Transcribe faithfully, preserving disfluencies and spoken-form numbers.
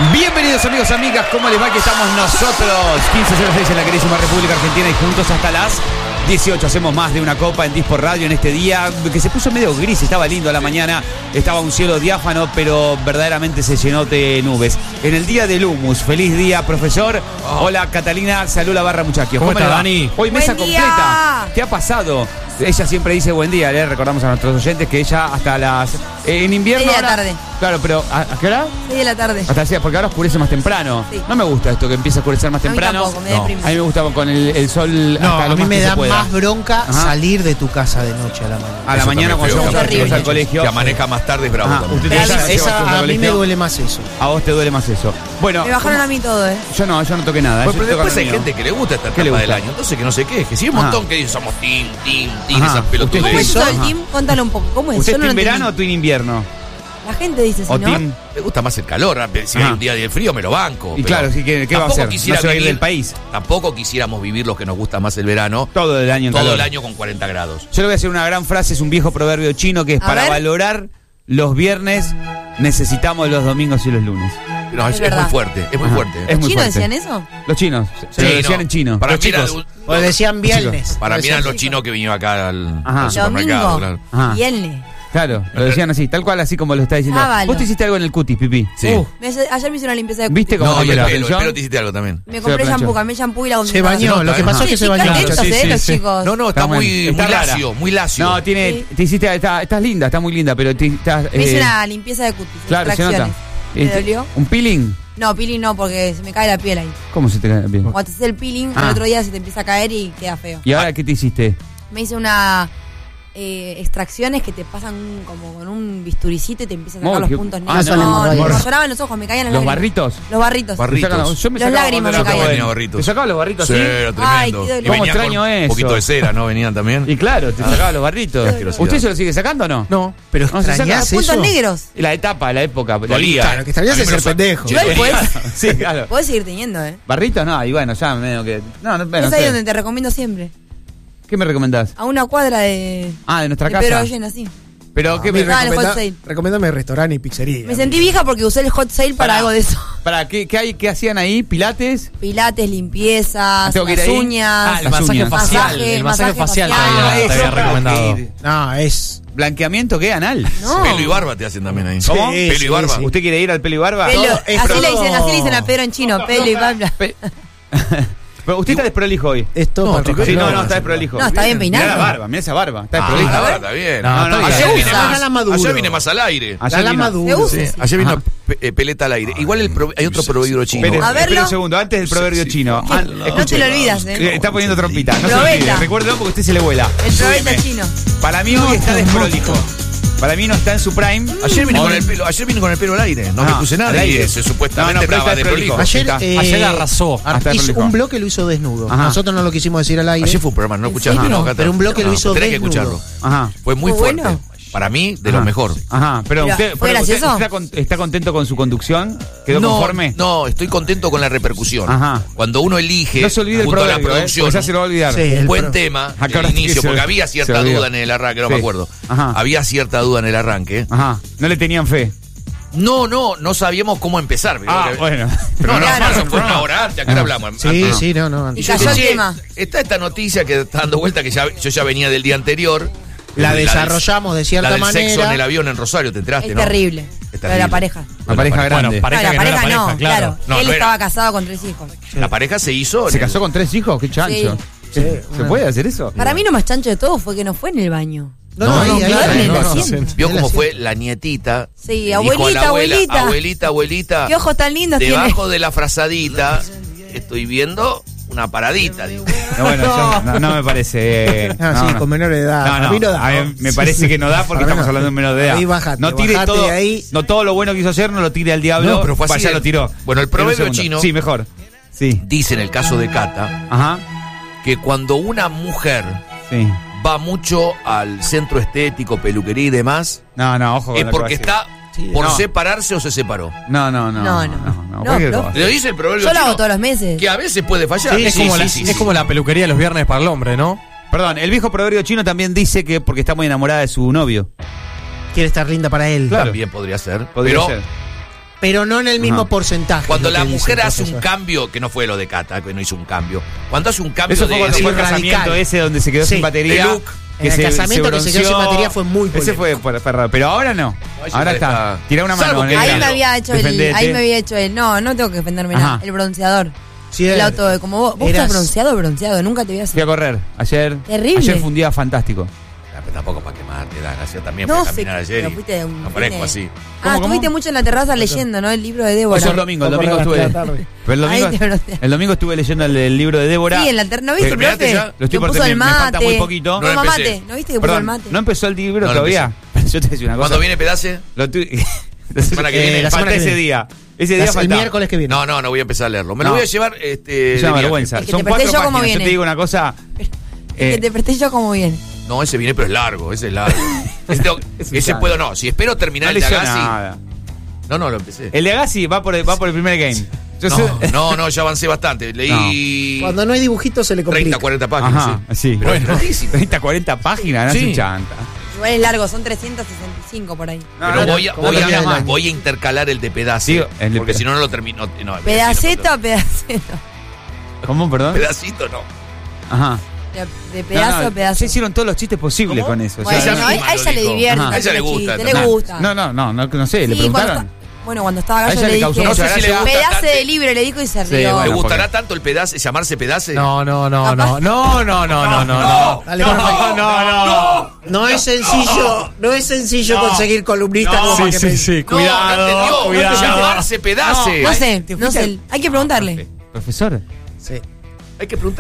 Bienvenidos amigos, amigas, ¿cómo les va? Aquí estamos nosotros, quince cero seis en la queridísima República Argentina y juntos hasta las dieciocho hacemos más de una copa en Dispor Radio en este día que se puso medio gris, estaba lindo a la mañana, estaba un cielo diáfano, pero verdaderamente se llenó de nubes. En el día del humus, feliz día, profesor. Oh. Hola, Catalina, salud la barra, muchachos. ¿Cómo, ¿Cómo está, Dani? Hoy mesa buen día. completa. ¿Qué ha pasado? Ella siempre dice buen día, le recordamos a nuestros oyentes que ella hasta las... Eh, en invierno... seis de la ahora, tarde. Claro, pero ¿a, ¿a qué hora? seis de la tarde. Hasta las, porque ahora oscurece más temprano. Sí. No me gusta esto que empieza a oscurecer más a mí temprano. tampoco, me no. deprime. A mí me gusta con el, el sol No, hasta a lo mí más me que se da pueda. más bronca Ajá. salir de tu casa de noche a la mañana. A la Eso mañana cuando feo, vamos a que los al colegio. Que amanezca más tarde es bravo Ajá, también. usted Pero esa- a mí- esa- Esa, al a mí me colegio. duele más eso. A vos te duele más eso. Bueno, Me bajaron a mí todo, ¿eh? yo no, yo no toqué nada. Pues, yo pero toco después lo hay mío. gente que le gusta esta ¿Qué le etapa del gusta? año. Entonces que no sé qué, que si hay un Ajá. montón que dicen somos team, team, team, Ajá. esas pelotudes. ¿Cómo es ¿Eso? eso del Ajá. team? Contalo un poco. ¿Cómo es? ¿Usted Yo no team lo verano o entendí. team invierno? La gente dice si ¿O no. team? Me gusta más el calor. Si hay Ajá. un día de frío me lo banco. Y pero claro, sí, ¿qué, qué va a tampoco hacer? No quisiera se va a ir vivir- del país. Tampoco quisiéramos vivir los que nos gusta más el verano. Todo el año en Todo calor. el año con cuarenta grados. Yo le voy a hacer una gran frase, es un viejo proverbio chino que es A para ver. valorar los viernes necesitamos los domingos y los lunes. No, es, Es es muy verdad. fuerte, es muy Ajá. fuerte. Es ¿Los muy chinos fuerte. decían eso? Los chinos, se Sí, lo decían no. en chino. Para Los mí era chicos. un- O decían viernes. Para mí eran los chicos. chinos que vinieron acá al, Ajá. al supermercado. Domingo. Claro. Ajá. Viernes. Claro, lo decían así, tal cual así como lo está diciendo. Sábalo. Vos te hiciste algo en el cutis, Pipi. Sí. Uh, Me hace- ayer me hice una limpieza de cutis. ¿Viste cómo No, y cambió el la pelo, el atención? pelo te hiciste algo también. Me compré planchó. shampoo, cambié shampoo y la Se bañó, nota, lo que ¿eh? pasó es Sí, que se sí, bañó. contentos, Sí, ¿eh? sí, Los sí. chicos. No, no, está, Está muy, bueno. muy Está rara. lacio, muy lacio. No, tiene, Sí. te hiciste, está- estás linda, está muy linda, pero te, estás... Me hice eh, una limpieza de cutis. claro, se nota. extracciones. ¿Me Este, dolió? ¿Un peeling? No, peeling no, porque se me cae la piel ahí. ¿Cómo se te cae bien? Cuando te haces el peeling, Ah. el otro día se te empieza a caer y queda feo. ¿Y ahora qué te hiciste? Me hice una eh, extracciones que te pasan como con un bisturicito y te empiezan a sacar Oh, los qué- puntos ah, negros. no, no, no, me no. lloraban los ojos, me caían las ¿Los lágrimas. barritos? Los barritos. Barritos. Me sacan- yo me Los sacaba lágrimas cuando me era caían. joven. Tenía barritos. ¿Te sacaba los barritos Sí, así? era Ay, tremendo. qué Y dolor. venía ¿Cómo con extraño un eso? poquito de cera, ¿no? Venían también. Y claro, te sacaba los barritos. asquerosidad. ¿Usted se lo sigue sacando o no? No, pero No, se saca. extrañás Los puntos eso. negros. La etapa, la época. la Dolía. vida. Claro, que extrañás A mí es me ser lo sa- pendejo. Che, Igual dolía. podés, Sí, claro. podés seguir teniendo, ¿eh? ¿Barritos? No, y bueno, ya medio que... No, no, bueno, es no ahí sé. donde te recomiendo siempre. ¿Qué me recomendás? A una cuadra de. Ah, de nuestra de casa. Pedro Ollén, así. Pero, ¿qué A mí me... Ah, el hot recomendá- sale. Recomendame restaurante y pizzería. Me sentí vieja porque usé el hot sale para Pará. algo de eso. Para, ¿qué, qué, hay, ¿Qué hacían ahí? ¿Pilates? Pilates, limpiezas, ¿Tengo que ir las ahí? uñas. Ah, el Las masaje uñas. facial. Masaje, el masaje, masaje facial, facial. te había, te eso, había recomendado. que- No, es. ¿Blanqueamiento qué? ¿Anal? No. Pelo y barba te hacen también ahí. ¿Cómo? Sí, Pelo y sí, barba. sí. ¿Usted quiere ir al pelo y barba? Pelo- Todo es así, todo- le dicen, así le dicen a Pedro en chino, pelo y bla. Pe- Pero usted está desprolijo hoy. Esto No, para estoy- rojar. Sí, no, no, no, está no, desprolijo. No, está bien peinado. Mirá la barba, mirá esa barba. Está Ah, desprolijo. la verdad, está bien. No, no, ayer, se vine usa. más, La maduro. ayer vine más al aire. Ayer La vino- lama dura. Se usa. Sí, ayer vino pe- eh, peleta al aire. Igual el pro- hay otro proverbio chino. Espere, A espere verlo. un segundo, antes del proverbio chino. Ah, No escuche. te lo olvidas, Eh, ¿eh? Está poniendo trompita, no se Probeta. olvide. Recuérdelo porque usted se le vuela. El probeta Súbeme. chino. Para mí hoy está desprolijo. Para mí no está en su prime. Ayer vine, Hoy- con el pelo, ayer vine con el pelo al aire. No Ah, me puse nada. al Y aire. ese supuestamente No, no, pero estaba está de desprolijo. prolijo. Ayer, Está- eh, ayer arrasó. Ah, está hizo prolijo. un bloque lo hizo desnudo. Ajá. Nosotros no lo quisimos decir al aire. Ayer fue un programa, no ¿En escuchaste, serio? ¿no, Cata? Pero un bloque lo No, hizo tenés que desnudo. escucharlo. Ajá. Fue muy Muy fuerte. bueno. Para mí, de Ajá. lo mejor. Ajá, pero Pero, usted, ¿fue pero usted gracioso? está, con- está contento con su conducción, quedó no, conforme. No, estoy contento con la repercusión. Ajá. Cuando uno elige No se olvide el junto a la proverbio, ¿eh? producción Porque ya se lo va a olvidar. Sí, un el buen pro- tema Acá al ahora sí que inicio, se- porque había se cierta olvidó. duda en el arranque, no Sí. me acuerdo. Ajá. Había cierta duda en el arranque. Ajá. No le tenían fe. No, no, no sabíamos cómo empezar. Ah, Porque- bueno. No, no, Claro. no, eso fue una hora antes, ¿a qué hora hablamos? Sí, Antes. sí, no, no. Y Yo cayó dije, el che, tema. está esta noticia que está dando vuelta que ya, yo ya venía del día anterior. La del- desarrollamos de cierta la del manera. sexo en el avión en Rosario, te enteraste, Es ¿no? terrible. Es Lo de la pareja. La pareja Bueno, grande. Bueno, pareja no, la que no era pareja no, pareja, claro. claro. No, Él no era. estaba casado con tres hijos. La pareja se hizo. ¿Se en el- casó con tres hijos? Qué chancho. Sí. ¿Se, ¿se puede hacer eso? Para mí lo más chancho de todo fue que no fue en el baño. No, No, no, ahí, no, ahí, claro, ahí, no, no, no. no. Vio Él cómo hacía- fue la nietita. Sí, le dijo a abuelita, la abuela, abuelita. Abuelita, abuelita. Qué ojos tan lindos tiene. Debajo de la frazadita estoy viendo una paradita. Digo. No, bueno, yo- no, no me parece. eh, Ah, no, sí, no. con menor edad. No, no, A mí no da. a mí me parece que no da porque Para mí estamos no. hablando de un menor de edad. Ahí bájate, no tire bájate todo, de ahí. no todo lo bueno que hizo ayer, no lo tire al diablo. No, pero fue pues así ya el- lo tiró. Bueno, el En un proverbio segundo. chino- Sí, mejor. Sí. Dice en el caso de Cata Ajá. que cuando una mujer Sí. va mucho al centro estético, peluquería y demás, No, no, ojo con es lo que porque va a decir. está Sí, por no. separarse o se separó. No, no, no. No, no. no, No, cualquier pero- cosa. Le dice el proverbio Yo lo chino hago todos los meses. que a veces puede fallar. es, como la, es como la peluquería los viernes para el hombre, ¿no? Perdón, el viejo proverbio chino también dice que porque está muy enamorada de su novio. Quiere estar linda para él. Claro. También podría ser. Podría pero ser. Pero no en el mismo Ajá. porcentaje. Cuando lo que la dice mujer el hace un profesor. cambio, que no fue lo de Cata, que no hizo un cambio. Cuando hace un cambio Eso fue de, cuando de- fue el radical. casamiento ese donde se quedó Sí, sin batería. de look. En el casamiento que se quedó sin bronceó. batería fue muy Ese fue, fue, fue raro. Pero ahora no. Ay, Ahora siempre está. está- Tira una mano. Salvo que negra. Ahí me Claro. había hecho el, Defendete. ahí me había hecho el, no, no tengo que defenderme Ajá. nada, el bronceador. Sí, el era- auto de como vos, vos eras- estás bronceado, bronceado, nunca te voy a Fui a hacer. correr. Ayer. Terrible. Ayer fue un día fantástico. Ah, pero tampoco para quemarte, Dan. Así también No para sé, caminar ayer. pero y fuiste un no fin parezco de- así. Ah, ¿Cómo, cómo? estuviste mucho en la terraza leyendo, ¿no? El libro de Débora. Eso es el domingo. El Fue domingo correr estuve. hasta la tarde. Pero el domingo, Ahí te bronceas. el domingo estuve leyendo el, el libro de Débora. Sí, en la terraza. ¿No viste, Pero terminaste profe? ya. Lo estoy Que por puso el terminar, me falta mate. muy poquito. No lo Toma empecé. mate. ¿No viste que puso el Perdón, mate? ¿no empezó el libro No lo todavía? Yo te voy a decir una cosa. Cuando viene pedace, Lo tu- La semana que Eh, viene. la semana falta que ese viene. día. Ese día Las- el falta. miércoles que viene. no, no, no voy a empezar a leerlo. Me No. lo voy a llevar este, Es una de viaje. vergüenza. El que Son te presté cuatro yo, ¿cómo páginas. Yo viene? te digo una cosa. Que eh, te presté yo como bien. No, ese viene, pero es largo, ese es largo. ese tengo- Es un ese largo. puedo, no. Si espero terminar no el de leyó Agassi. nada. No, no, lo empecé. El de Agassi va por el, va por el primer game. Yo No, sé- no, no, ya avancé bastante. Leí Cuando no hay dibujitos se le complica. treinta, cuarenta páginas. Ajá, sí. sí. Pero es Bueno, larguísimo. treinta, cuarenta páginas, no Sí. es un chanta. Igual es largo, son trescientos sesenta y cinco por ahí. No, Pero no, voy, a, ¿cómo voy, termina a, el año? voy a intercalar el de pedazo. Sí, el de porque peda- si no, no lo termino. No, el ¿Pedaceta o pedacito pedacito? ¿Cómo, perdón? no. Pedacito no. Ajá. De, de pedazo No, no, o pedazo. Se hicieron todos los chistes posibles ¿Cómo? con eso. o sea, Bueno, ella a, misma a lo ella le dijo. divierte. Ajá. A ella le tanto gusta, chiste, le no. gusta. no, no, no, no, no sé, le Sí, cuando preguntaron. está- bueno, cuando estaba A acá ella yo le le causó dije, mucha gracia. pedazo Bastante. de libre, le dijo y se Sí, rió. bueno. ¿Le gustará porque- tanto el pedazo, llamarse pedace? No, no, no, no, no, no, no, no, no, no. Dale, No, profe. no, no, no. No es sencillo, no es sencillo No. conseguir columnistas como para Sí, que sí, me- sí, No, no cuidado, entendió. cuidado. Llamarse pedace. No sé, Te no fuiste sé, al- hay que preguntarle. Profesor. Sí. Hay que preguntar.